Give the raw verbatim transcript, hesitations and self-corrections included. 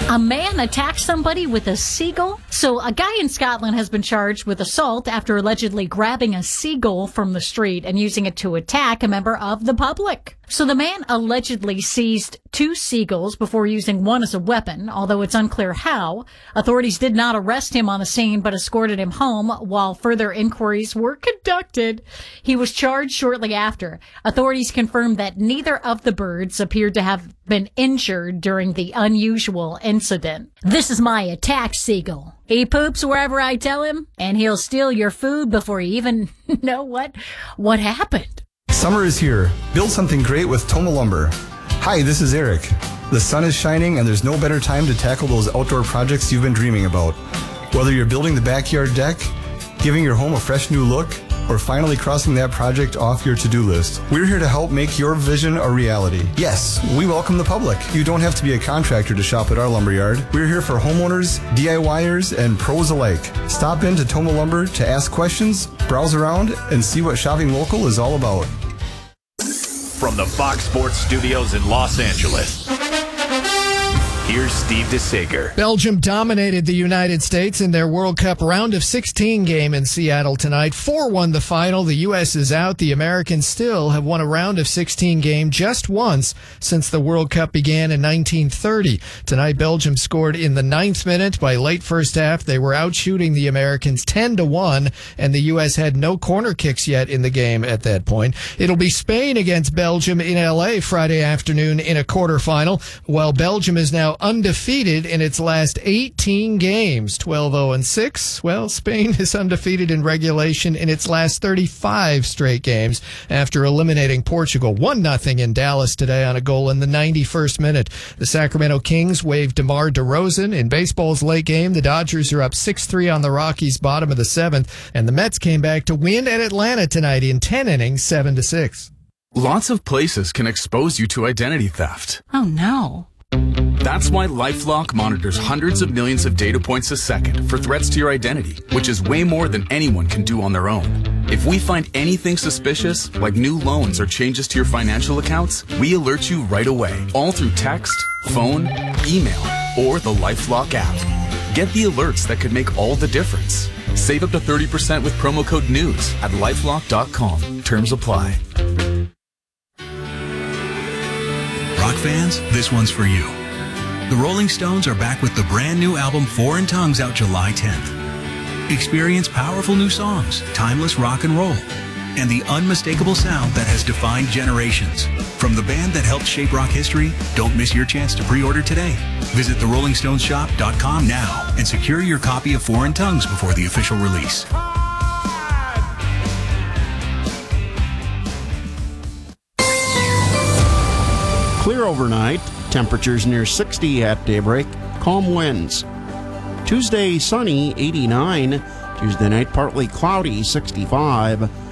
A man attacked somebody with a seagull. So a guy in Scotland has been charged with assault after allegedly grabbing a seagull from the street and using it to attack a member of the public. So the man allegedly seized two seagulls before using one as a weapon, although it's unclear how. Authorities did not arrest him on the scene, but escorted him home while further inquiries were conducted. He was charged shortly after. Authorities confirmed that neither of the birds appeared to have been injured during the unusual incident. This is my attack seagull. He poops wherever I tell him, and he'll steal your food before you even know what, what happened. Summer is here. Build something great with Toma Lumber. Hi, this is Eric. The sun is shining and there's no better time to tackle those outdoor projects you've been dreaming about. Whether you're building the backyard deck, giving your home a fresh new look, or finally crossing that project off your to-do list, we're here to help make your vision a reality. Yes, we welcome the public. You don't have to be a contractor to shop at our lumberyard. We're here for homeowners, DIYers, and pros alike. Stop in to Toma Lumber to ask questions, browse around, and see what shopping local is all about. From the Fox Sports Studios in Los Angeles, here's Steve DeSager. Belgium dominated the United States in their World Cup round of sixteen game in Seattle tonight. four one the final. The U S is out. The Americans still have won a round of sixteen game just once since the World Cup began in nineteen thirty. Tonight, Belgium scored in the ninth minute. By late first half, they were out shooting the Americans ten to one, and the U S had no corner kicks yet in the game at that point. It'll be Spain against Belgium in L A Friday afternoon in a quarterfinal, while Belgium is now undefeated in its last eighteen games, twelve oh and six. Well, Spain is undefeated in regulation in its last thirty-five straight games after eliminating Portugal one nothing in Dallas today on a goal in the ninety-first minute. The Sacramento Kings waived DeMar DeRozan. In baseball's late game, the Dodgers are up six three on the Rockies, bottom of the seventh, and the Mets came back to win at Atlanta tonight in ten innings, seven to six. Lots of places can expose you to identity theft. Oh, no. That's why LifeLock monitors hundreds of millions of data points a second for threats to your identity, which is way more than anyone can do on their own. If we find anything suspicious, like new loans or changes to your financial accounts, we alert you right away, all through text, phone, email, or the LifeLock app. Get the alerts that could make all the difference. Save up to thirty percent with promo code NEWS at lifelock dot com. Terms apply. Rock fans, this one's for you. The Rolling Stones are back with the brand new album Foreign Tongues out July tenth. Experience powerful new songs, timeless rock and roll, and the unmistakable sound that has defined generations. From the band that helped shape rock history, don't miss your chance to pre-order today. Visit the rolling stones shop dot com now and secure your copy of Foreign Tongues before the official release. Clear overnight, temperatures near sixty at daybreak, calm winds. Tuesday, sunny, eighty-nine. Tuesday night, partly cloudy, sixty-five.